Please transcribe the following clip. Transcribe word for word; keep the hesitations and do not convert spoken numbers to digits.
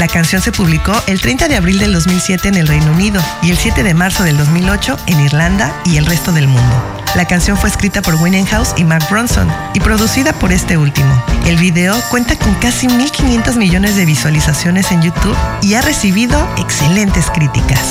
La canción se publicó el treinta de abril del dos mil siete en el Reino Unido y el siete de marzo del dos mil ocho en Irlanda y el resto del mundo. La canción fue escrita por Winehouse y Mark Ronson y producida por este último. El video cuenta con casi mil quinientos millones de visualizaciones en YouTube y ha recibido excelentes críticas.